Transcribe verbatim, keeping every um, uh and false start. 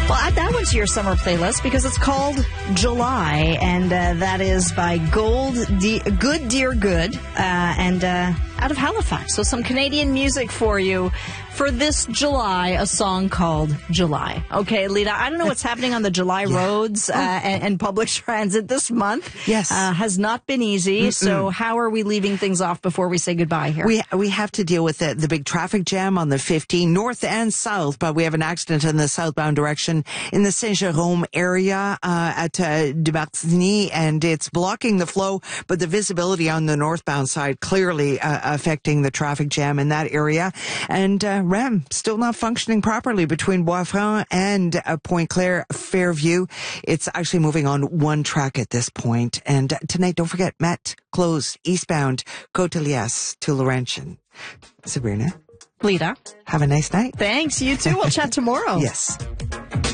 Well, add that one to your summer playlist because it's called July, and uh, that is by Gold De- Good Dear Good, uh, and uh, out of Halifax. So some Canadian music for you for this July, a song called July. Okay, Lita, I don't know what's happening on the July yeah. roads uh, and, and public transit this month. Yes. Uh, has not been easy. Mm-mm. So how are we leaving things off before we say goodbye here? We we have to deal with the, the big traffic jam on the fifteen, north and south, but we have an accident in the southbound direction in the Saint-Jérôme area uh, at uh, de Martigny, and it's blocking the flow, but the visibility on the northbound side clearly uh, affecting the traffic jam in that area. And uh, R E M still not functioning properly between Bois-Franc and uh, Pointe-Claire Fairview. It's actually moving on one track at this point. And uh, tonight, don't forget, Met closed eastbound Côte-Elias to Laurentian. Sabrina. Lita. Have a nice night. Thanks. You too. We'll chat tomorrow. Yes.